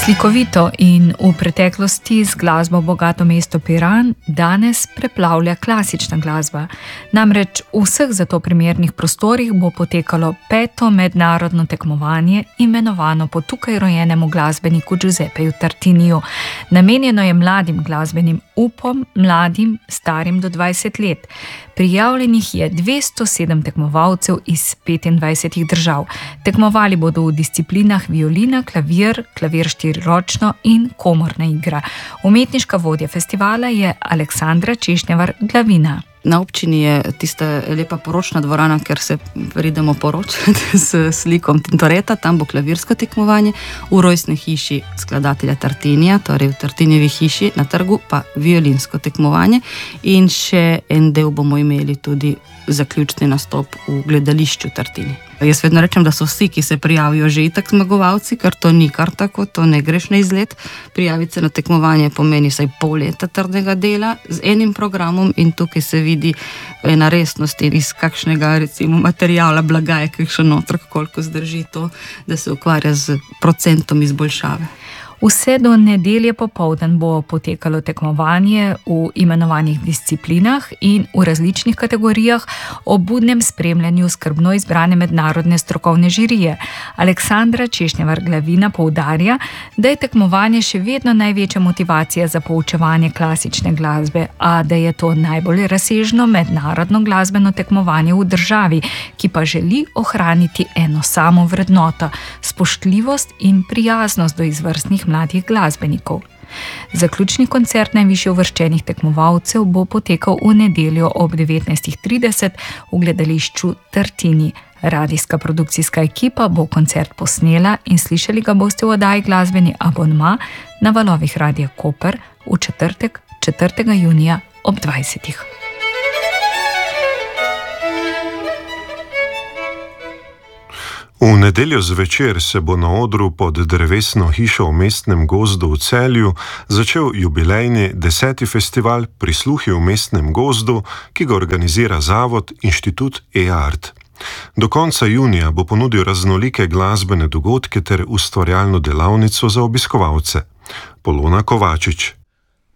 Slikovito in v preteklosti z glasbo bogato mesto Piran danes preplavlja klasična glasba. Namreč v vseh za to primernih prostorih bo potekalo 5. mednarodno tekmovanje, imenovano po tukaj rojenemu glasbeniku Giuseppeju Tartiniju. Namenjeno je mladim glasbenim upom, mladim, starim do 20 let. Prijavljenih je 207 tekmovalcev iz 25 držav. Tekmovali bodo v disciplinah violina, klavir štiriročno in komorna igra. Umetniška vodja festivala je Aleksandra Češnjevar-Glavina. Na občini je tista lepa poročna dvorana, kjer se pridemo poročati s slikom Tintoreta, tam bo klavirsko tekmovanje, v rojstni hiši skladatelja Tartinija, torej v Tartinjevi hiši na trgu, pa violinsko tekmovanje in še en del bomo imeli tudi zaključni nastop v gledališču Tartini. Jaz vedno rečem, da so vsi, ki se prijavijo, že itak zmagovalci, ker to ni kar tako, to ne greš na izlet. Prijaviti se na tekmovanje pomeni vsaj pol leta trdega dela z enim programom in tukaj se vidi ena resnost iz kakšnega recimo materijala, blaga je kakšen otrok, koliko zdrži to, da se ukvarja z procentom izboljšave. Vse do nedelje popoldan bo potekalo tekmovanje v imenovanih disciplinah in v različnih kategorijah ob budnem spremljanju skrbno izbrane mednarodne strokovne žirije. Aleksandra Češnjevar-Glavina poudarja, da je tekmovanje še vedno največja motivacija za poučevanje klasične glasbe, a da je to najbolj razsežno mednarodno glasbeno tekmovanje v državi, ki pa želi ohraniti eno samo vrednoto: spoštljivost in prijaznost do izvrstnih mladih glasbenikov. Zaključni koncert najvišje uvrščenih tekmovalcev bo potekal v nedeljo ob 19:30 v gledališču Tartini. Radijska produkcijska ekipa bo koncert posnela in slišali ga boste v oddaji Glasbeni abonma na valovih Radia Koper v četrtek, 4. junija ob 20. V nedeljo zvečer se bo na odru pod drevesno hišo v mestnem gozdu v Celju začel jubilejni 10. festival Prisluhi v mestnem gozdu, ki ga organizira zavod Inštitut e-art. Do konca junija bo ponudil raznolike glasbene dogodke ter ustvarjalno delavnico za obiskovalce. Polona Kovačič.